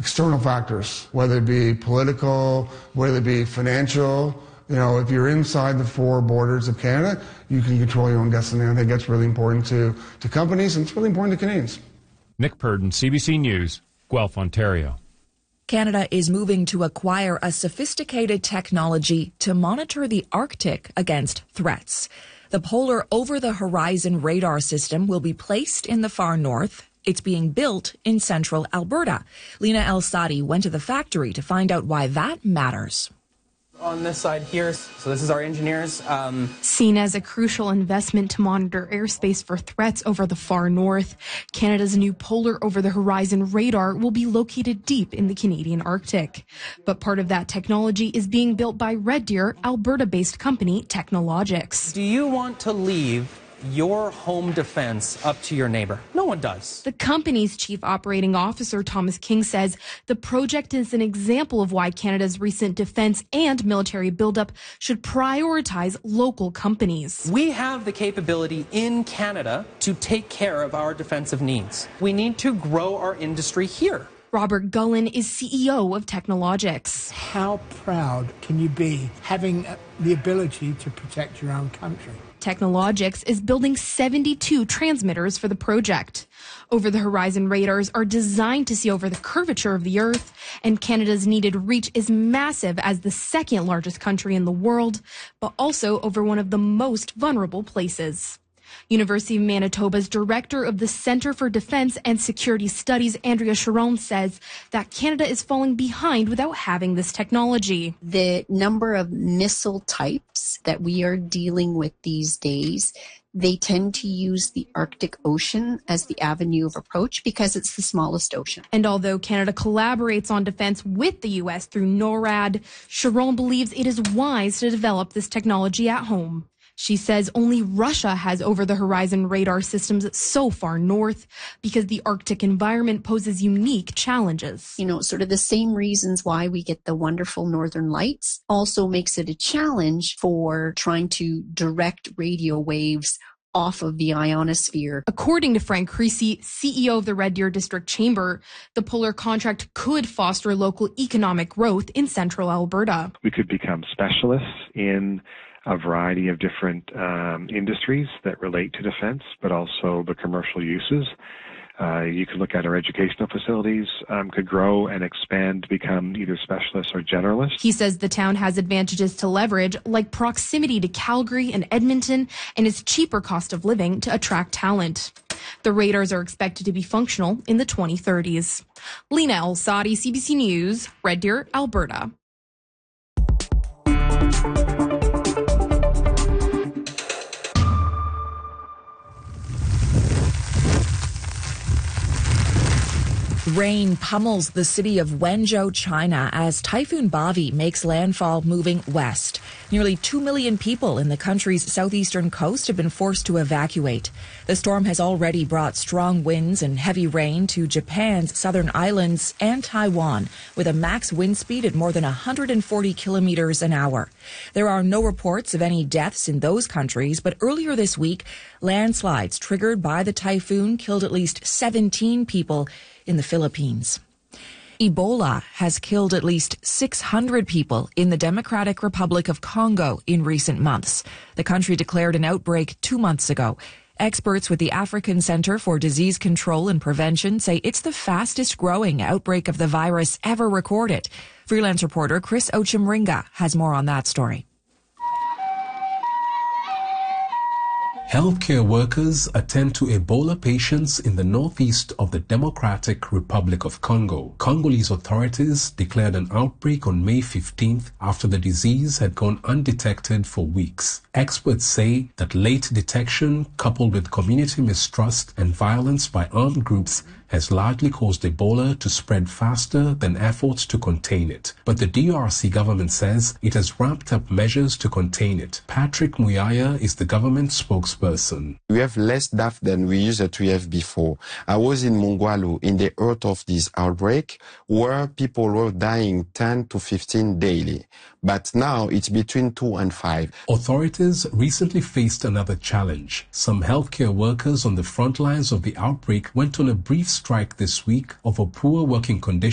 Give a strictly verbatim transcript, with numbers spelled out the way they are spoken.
external factors, whether it be political, whether it be financial. You know, if you're inside the four borders of Canada, you can control your own destiny. I think that's really important to, to companies, and it's really important to Canadians. Nick Purdon, C B C News, Guelph, Ontario. Canada is moving to acquire a sophisticated technology to monitor the Arctic against threats. The Polar Over-the-Horizon Radar System will be placed in the far north. It's being built in central Alberta. Lena El-Sadi went to the factory to find out why that matters. On this side here, so this is our engineers. Um... Seen as a crucial investment to monitor airspace for threats over the far north, Canada's new Polar Over-the-Horizon Radar will be located deep in the Canadian Arctic. But part of that technology is being built by Red Deer, Alberta-based company Technologics. Do you want to leave your home defense up to your neighbor? No one does. The company's chief operating officer, Thomas King, says the project is an example of why Canada's recent defense and military buildup should prioritize local companies. We have the capability in Canada to take care of our defensive needs. We need to grow our industry here. Robert Gullen is C E O of Technologics. How proud can you be having the ability to protect your own country? Technologics is building seventy-two transmitters for the project. Over-the-horizon radars are designed to see over the curvature of the Earth, and Canada's needed reach is massive as the second largest country in the world, but also over one of the most vulnerable places. University of Manitoba's director of the Centre for Defence and Security Studies, Andrea Charon, says that Canada is falling behind without having this technology. The number of missile types that we are dealing with these days, they tend to use the Arctic Ocean as the avenue of approach because it's the smallest ocean. And although Canada collaborates on defense with the U S through NORAD, Charon believes it is wise to develop this technology at home. She says only Russia has over-the-horizon radar systems so far north because the Arctic environment poses unique challenges. You know, sort of the same reasons why we get the wonderful northern lights also makes it a challenge for trying to direct radio waves off of the ionosphere. According to Frank Creasy, C E O of the Red Deer District Chamber, the Polar contract could foster local economic growth in central Alberta. We could become specialists in a variety of different um, industries that relate to defense, but also the commercial uses. Uh, you could look at our educational facilities um, could grow and expand to become either specialists or generalists. He says the town has advantages to leverage, like proximity to Calgary and Edmonton, and its cheaper cost of living to attract talent. The radars are expected to be functional in the twenty thirties. Lena El-Sadi, C B C News, Red Deer, Alberta. Rain pummels the city of Wenzhou, China, as Typhoon Bavi makes landfall moving west. Nearly two million people in the country's southeastern coast have been forced to evacuate. The storm has already brought strong winds and heavy rain to Japan's southern islands and Taiwan, with a max wind speed at more than one hundred forty kilometers an hour. There are no reports of any deaths in those countries, but earlier this week, landslides triggered by the typhoon killed at least seventeen people in the Philippines. Ebola has killed at least six hundred people in the Democratic Republic of Congo in recent months. The country declared an outbreak two months ago. Experts with the African Center for Disease Control and Prevention say it's the fastest growing outbreak of the virus ever recorded. Freelance reporter Chris Ochimringa has more on that story. Healthcare workers attend to Ebola patients in the northeast of the Democratic Republic of Congo. Congolese authorities declared an outbreak on May fifteenth after the disease had gone undetected for weeks. Experts say that late detection, coupled with community mistrust and violence by armed groups, has largely caused Ebola to spread faster than efforts to contain it. But the D R C government says it has ramped up measures to contain it. Patrick Muyaya is the government spokesperson. We have less staff than we used to have before. I was in Mongwalu in the heart of this outbreak where people were dying ten to fifteen daily. But now it's between two and five. Authorities recently faced another challenge. Some healthcare workers on the front lines of the outbreak went on a brief strike this week over poor working conditions